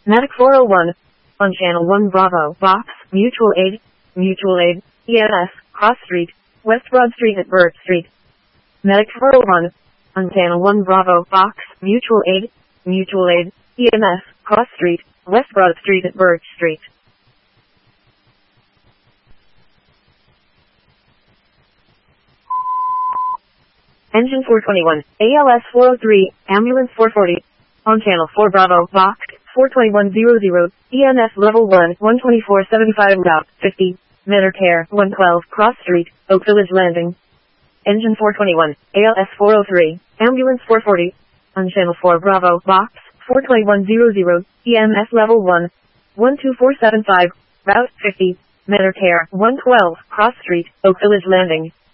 Medic 401. On Channel 1 Bravo, Box, Mutual Aid, EMS, Cross Street, West Broad Street at Burt Street. Medic 401. On Channel 1 Bravo, Box, Mutual Aid, EMS, Cross Street, West Broad Street at Burt Street. Engine 421, ALS 403, Ambulance 440. On Channel 4 Bravo, Box, 42100, EMS Level 1, 12475 Route 50, Medicare, 112, Cross Street, Oak Village Landing. Engine 421, ALS 403, Ambulance 440. On Channel 4 Bravo, Box, 42100, EMS Level 1, 12475, Route 50, Medicare, 112, Cross Street, Oak Village Landing.